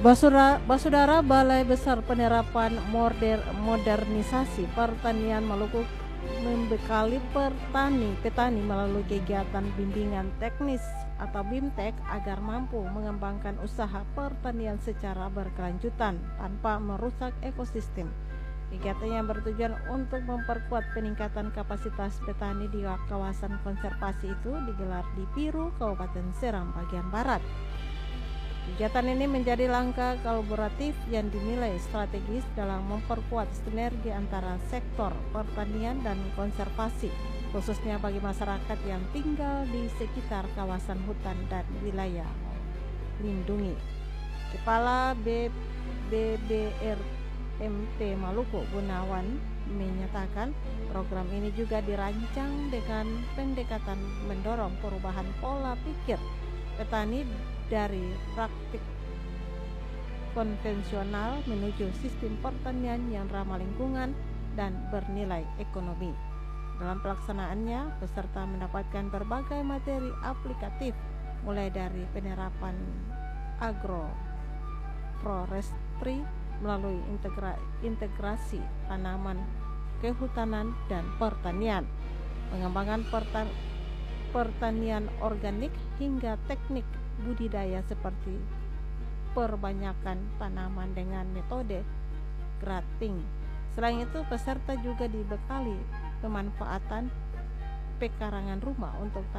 Basudara Balai Besar Penerapan Modernisasi Pertanian Maluku membekali petani melalui kegiatan bimbingan teknis atau BIMTEK agar mampu mengembangkan usaha pertanian secara berkelanjutan tanpa merusak ekosistem. Kegiatan yang bertujuan untuk memperkuat peningkatan kapasitas petani di kawasan konservasi itu digelar di Piru, Kabupaten Seram bagian barat. Kegiatan ini menjadi langkah kolaboratif yang dinilai strategis dalam memperkuat sinergi antara sektor pertanian dan konservasi, khususnya bagi masyarakat yang tinggal di sekitar kawasan hutan dan wilayah lindungi. Kepala BBRMT Maluku Gunawan menyatakan program ini juga dirancang dengan pendekatan mendorong perubahan pola pikir petani dari praktik konvensional menuju sistem pertanian yang ramah lingkungan dan bernilai ekonomi. Dalam pelaksanaannya, peserta mendapatkan berbagai materi aplikatif mulai dari penerapan agroforestry melalui integrasi tanaman kehutanan dan pertanian, pengembangan pertanian organik hingga teknik budidaya seperti perbanyakan tanaman dengan metode grafting. Selain itu, peserta juga dibekali pemanfaatan pekarangan rumah untuk